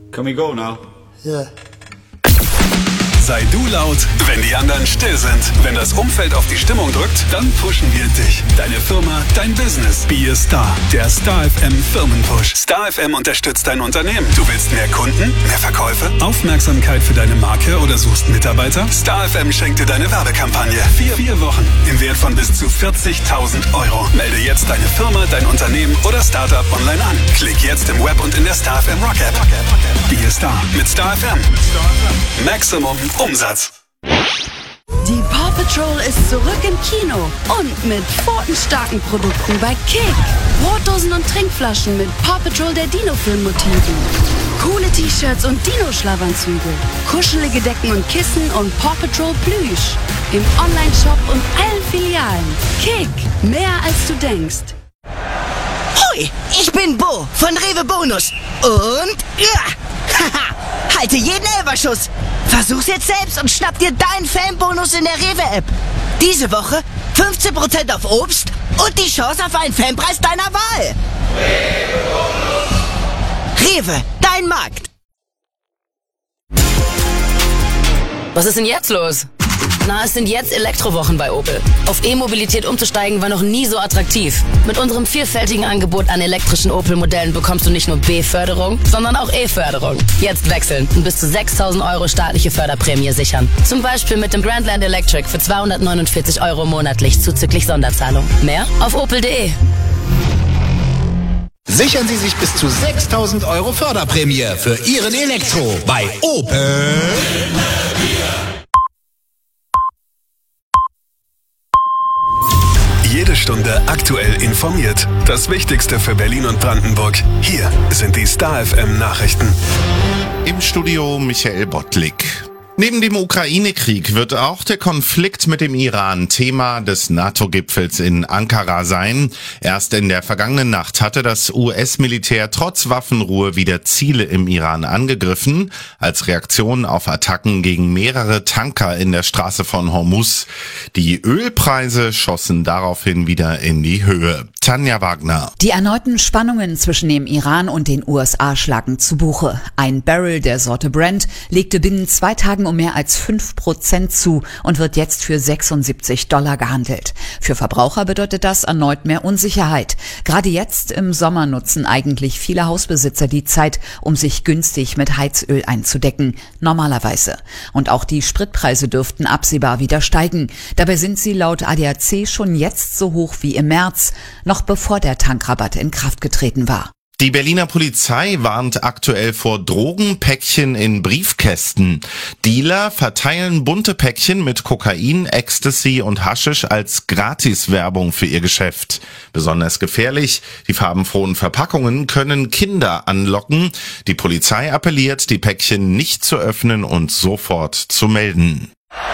Can we go now? Yeah. Sei du laut, wenn die anderen still sind. Wenn das Umfeld auf die Stimmung drückt, dann pushen wir dich. Deine Firma, dein Business. Be a Star. Der Star FM Firmenpush. Star FM unterstützt dein Unternehmen. Du willst mehr Kunden, mehr Verkäufe, Aufmerksamkeit für deine Marke oder suchst Mitarbeiter? Star FM schenkt dir deine Werbekampagne. 4 Wochen im Wert von bis zu 40.000 Euro. Melde jetzt deine Firma, dein Unternehmen oder Startup online an. Klick jetzt im Web und in der Star FM Rock App. Be a Star mit Star FM. Maximum Umsatz. Die Paw Patrol ist zurück im Kino und mit pfotenstarken Produkten bei Kick. Brotdosen und Trinkflaschen mit Paw Patrol der Dino-Film-Motiven. Coole T-Shirts und Dino-Schlafanzüge. Kuschelige Decken und Kissen und Paw Patrol Plüsch. Im Online-Shop und allen Filialen. Kick, mehr als du denkst. Hoi, ich bin Bo von Rewe Bonus. Und halte jeden Elferschuss. Versuch's jetzt selbst und schnapp dir deinen Fanbonus in der Rewe-App. Diese Woche 15% auf Obst und die Chance auf einen Fanpreis deiner Wahl. Rewe, dein Markt. Was ist denn jetzt los? Na, es sind jetzt Elektrowochen bei Opel. Auf E-Mobilität umzusteigen war noch nie so attraktiv. Mit unserem vielfältigen Angebot an elektrischen Opel-Modellen bekommst du nicht nur B-Förderung, sondern auch E-Förderung. Jetzt wechseln und bis zu 6.000 Euro staatliche Förderprämie sichern. Zum Beispiel mit dem Grandland Electric für 249 Euro monatlich zuzüglich Sonderzahlung. Mehr auf opel.de. Sichern Sie sich bis zu 6.000 Euro Förderprämie für Ihren Elektro bei Opel. Jede Stunde aktuell informiert. Das Wichtigste für Berlin und Brandenburg. Hier sind die Star FM Nachrichten. Im Studio Michael Bottlik. Neben dem Ukraine-Krieg wird auch der Konflikt mit dem Iran Thema des NATO-Gipfels in Ankara sein. Erst in der vergangenen Nacht hatte das US-Militär trotz Waffenruhe wieder Ziele im Iran angegriffen, als Reaktion auf Attacken gegen mehrere Tanker in der Straße von Hormuz. Die Ölpreise schossen daraufhin wieder in die Höhe. Tanja Wagner. Die erneuten Spannungen zwischen dem Iran und den USA schlagen zu Buche. Ein Barrel der Sorte Brent legte binnen 2 Tagen um mehr als 5% zu und wird jetzt für $76 gehandelt. Für Verbraucher bedeutet das erneut mehr Unsicherheit. Gerade jetzt im Sommer nutzen eigentlich viele Hausbesitzer die Zeit, um sich günstig mit Heizöl einzudecken. Normalerweise. Und auch die Spritpreise dürften absehbar wieder steigen. Dabei sind sie laut ADAC schon jetzt so hoch wie im März, noch bevor der Tankrabatt in Kraft getreten war. Die Berliner Polizei warnt aktuell vor Drogenpäckchen in Briefkästen. Dealer verteilen bunte Päckchen mit Kokain, Ecstasy und Haschisch als Gratiswerbung für ihr Geschäft. Besonders gefährlich, die farbenfrohen Verpackungen können Kinder anlocken. Die Polizei appelliert, die Päckchen nicht zu öffnen und sofort zu melden.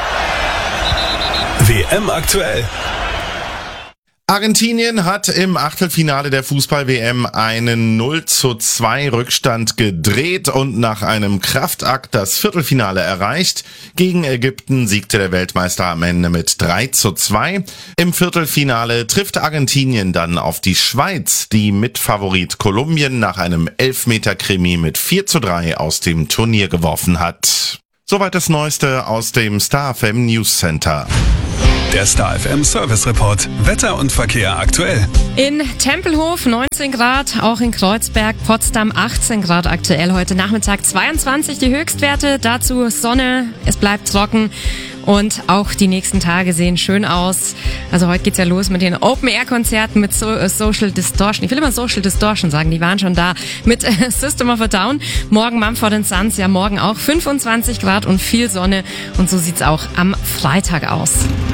WM aktuell. Argentinien hat im Achtelfinale der Fußball-WM einen 0:2 Rückstand gedreht und nach einem Kraftakt das Viertelfinale erreicht. Gegen Ägypten siegte der Weltmeister am Ende mit 3:2. Im Viertelfinale trifft Argentinien dann auf die Schweiz, die Mitfavorit Kolumbien nach einem Elfmeter-Krimi mit 4:3 aus dem Turnier geworfen hat. Soweit das Neueste aus dem Star FM News Center. Der Star FM Service Report. Wetter und Verkehr aktuell. In Tempelhof 19 Grad, auch in Kreuzberg, Potsdam 18 Grad aktuell. Heute Nachmittag 22 die Höchstwerte. Dazu Sonne, es bleibt trocken. Und auch die nächsten Tage sehen schön aus. Also heute geht's ja los mit den Open-Air-Konzerten mit Social Distortion. Ich will immer Social Distortion sagen, die waren schon da. Mit System of a Down. Morgen Mumford & Sons, ja morgen auch 25 Grad und viel Sonne. Und so sieht's auch am Freitag aus.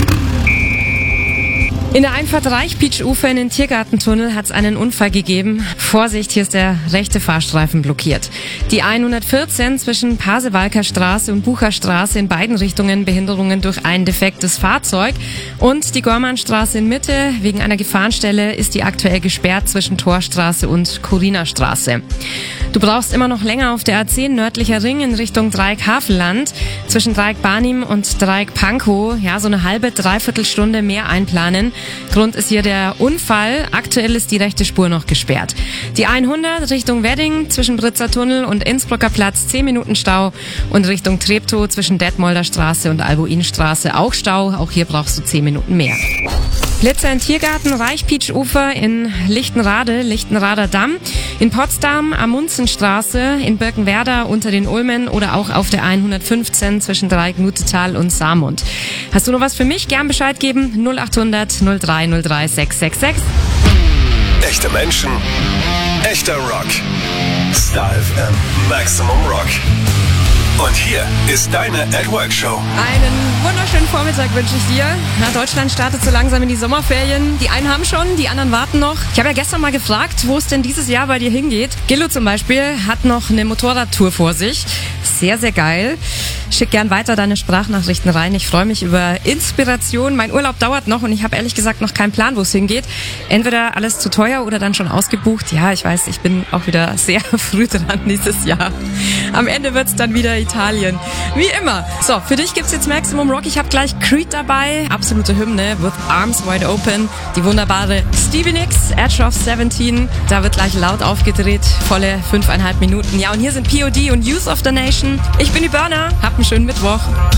In der Einfahrt Reichpietsch-Ufer in den Tiergartentunnel hat es einen Unfall gegeben. Vorsicht, hier ist der rechte Fahrstreifen blockiert. Die 114 zwischen Pasewalker Straße und Bucherstraße in beiden Richtungen Behinderungen durch ein defektes Fahrzeug. Und die Gormannstraße in Mitte, wegen einer Gefahrenstelle ist die aktuell gesperrt zwischen Torstraße und Chorinerstraße. Du brauchst immer noch länger auf der A10 nördlicher Ring in Richtung Dreieck-Havelland. Zwischen Dreieck-Barnim und Dreieck-Pankow, ja, so eine halbe, dreiviertel Stunde mehr einplanen. Grund ist hier der Unfall. Aktuell ist die rechte Spur noch gesperrt. Die 100 Richtung Wedding zwischen Britzer Tunnel und Innsbrucker Platz 10 Minuten Stau und Richtung Treptow zwischen Detmolder Straße und Albuinstraße auch Stau. Auch hier brauchst du 10 Minuten mehr. Blitzer in Tiergarten, Reichpietsch-Ufer in Lichtenrader Damm, in Potsdam, Amundsenstraße, in Birkenwerder unter den Ulmen oder auch auf der 115 zwischen Dreieck-Nutetal und Saarmund. Hast du noch was für mich? Gern Bescheid geben. 0800 0303 666. Echte Menschen, echter Rock. Star FM Maximum Rock. Und hier ist deine At-Work-Show. Einen wunderschönen Vormittag wünsche ich dir. Deutschland startet so langsam in die Sommerferien. Die einen haben schon, die anderen warten noch. Ich habe ja gestern mal gefragt, wo es denn dieses Jahr bei dir hingeht. Gillo zum Beispiel hat noch eine Motorradtour vor sich. Sehr, sehr geil. Schick gern weiter deine Sprachnachrichten rein. Ich freue mich über Inspiration. Mein Urlaub dauert noch und ich habe ehrlich gesagt noch keinen Plan, wo es hingeht. Entweder alles zu teuer oder dann schon ausgebucht. Ja, ich weiß, ich bin auch wieder sehr früh dran dieses Jahr. Am Ende wird's dann wieder Italien. Wie immer. So, für dich gibt's jetzt Maximum Rock. Ich habe gleich Creed dabei. Absolute Hymne. With Arms Wide Open. Die wunderbare Stevie Nicks, Edge of 17. Da wird gleich laut aufgedreht. Volle 5,5 Minuten. Ja, und hier sind POD und Youth of the Nation. Ich bin die Burner. Habt einen schönen Mittwoch.